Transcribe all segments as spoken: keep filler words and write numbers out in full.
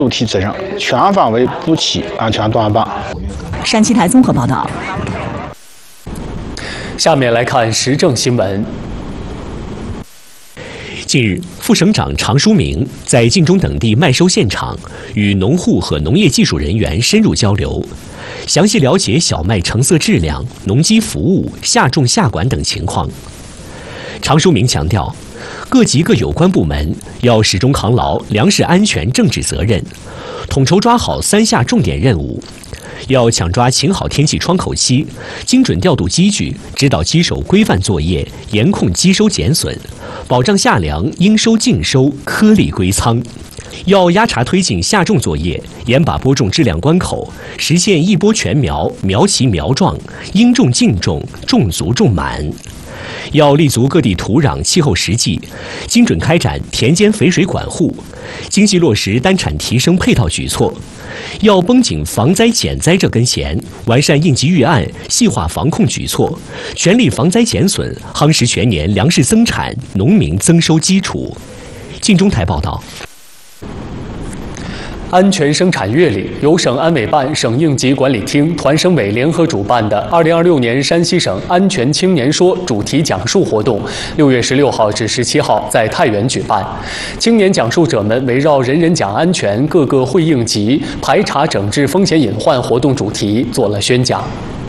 主体责任，全方位补齐安全短板。 山西台综合报道。 下面来看时政新闻。 近日，副省长常书明在晋中等地麦收现场与农户和农业技术人员深入交流，详细了解小麦成色质量、农机服务、下种下管等情况。常书明强调，各级各有关部门要始终扛牢粮食安全政治责任，统筹抓好三下重点任务。要抢抓晴好天气窗口期，精准调度机具，指导机手规范作业，严控机收减损，保障夏粮应收尽收，颗粒归仓。要压查推进下种作业，严把播种质量关口，实现一播全苗，苗齐苗壮，应种尽种，种足种满。要立足各地土壤气候实际，精准开展田间肥水管护，精细落实单产提升配套举措。要绷紧防灾减灾这根弦，完善应急预案，细化防控举措，全力防灾减损，夯实全年粮食增产、农民增收基础。晋中台报道。 安全生产月里，由省安委办、省应急管理厅、团省委联合主办的二零二六年山西省安全青年说主题讲述活动，六月十六号至十七号在太原举办。青年讲述者们围绕“人人讲安全，个个会应急，排查整治风险隐患”活动主题做了宣讲。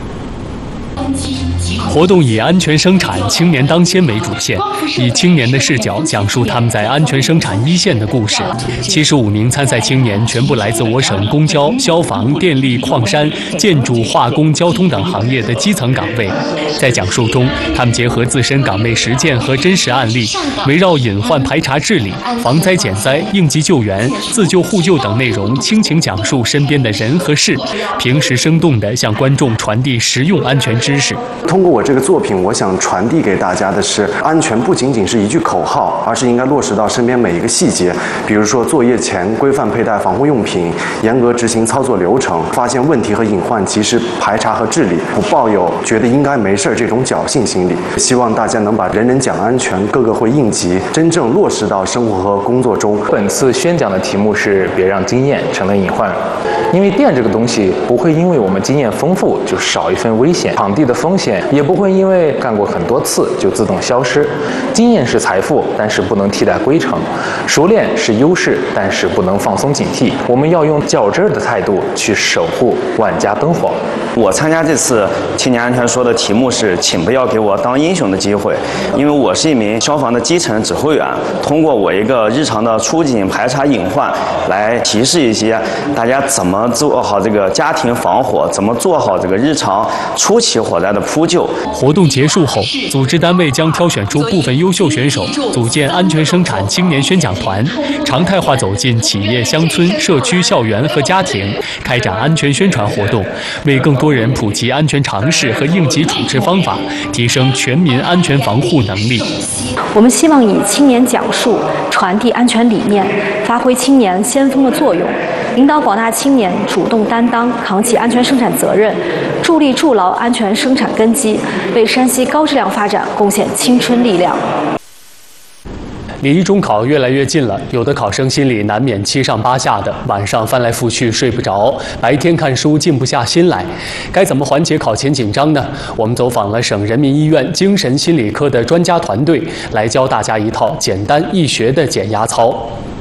活动以安全生产、青年当先为主线，以青年的视角讲述他们在安全生产一线的故事。七十五名参赛青年全部来自我省公交、消防、电力、矿山、建筑、化工、交通等行业的基层岗位。在讲述中，他们结合自身岗位实践和真实案例，围绕隐患排查治理、防灾减灾、应急救援、自救互救等内容，倾情讲述身边的人和事，平实生动地向观众传递实用安全知识。 通过我这个作品，我想传递给大家的是，安全不仅仅是一句口号，而是应该落实到身边每一个细节。比如说，作业前规范佩戴防护用品，严格执行操作流程，发现问题和隐患及时排查和治理，不抱有觉得应该没事这种侥幸心理。希望大家能把人人讲安全，个个会应急，真正落实到生活和工作中。 本次宣讲的题目是“别让经验成了隐患”，因为电这个东西不会因为我们经验丰富就少一份危险，场地的风险也不会因为干过很多次就自动消失。经验是财富，但是不能替代规程；熟练是优势，但是不能放松警惕。我们要用较真儿的态度去守护万家灯火。 我参加这次青年安全说的题目是“请不要给我当英雄的机会”，因为我是一名消防的基层指挥员，通过我一个日常的出警排查隐患，来提示一些大家怎么做好这个家庭防火，怎么做好这个日常初期火灾的扑救。 活动结束后，组织单位将挑选出部分优秀选手，组建安全生产青年宣讲团，常态化走进企业、乡村、社区、校园和家庭，开展安全宣传活动，为更多人普及安全常识和应急处置方法，提升全民安全防护能力。 我们希望以青年讲述，传递安全理念，发挥青年先锋的作用，引导广大青年主动担当，扛起安全生产责任，助力筑牢安全生产根基，为山西高质量发展贡献青春力量。 离中考越来越近了，有的考生心里难免七上八下的，晚上翻来覆去睡不着，白天看书静不下心来。该怎么缓解考前紧张呢？我们走访了省人民医院精神心理科的专家团队，来教大家一套简单易学的减压操。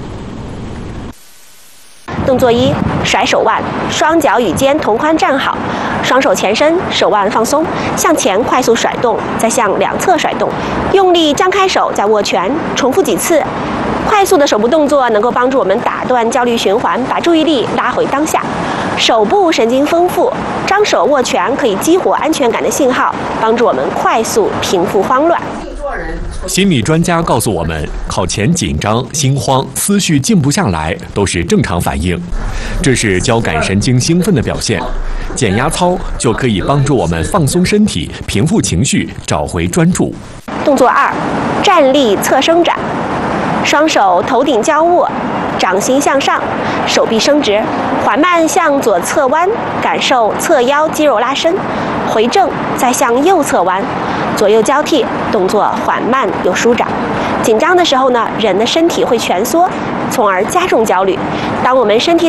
动作一：甩手腕，双脚与肩同宽站好，双手前伸，手腕放松，向前快速甩动，再向两侧甩动，用力张开手，再握拳，重复几次。快速的手部动作能够帮助我们打断焦虑循环，把注意力拉回当下。手部神经丰富，张手握拳可以激活安全感的信号，帮助我们快速平复慌乱。 心理专家告诉我们，考前紧张、心慌、思绪静不下来都是正常反应，这是交感神经兴奋的表现。减压操就可以帮助我们放松身体、平复情绪、找回专注。 动作二：站立侧伸展，双手头顶交握，掌心向上，手臂伸直，缓慢向左侧弯，感受侧腰肌肉拉伸，回正，再向右侧弯，左右交替，动作缓慢又舒展。紧张的时候呢，人的身体会蜷缩，从而加重焦虑。当我们身体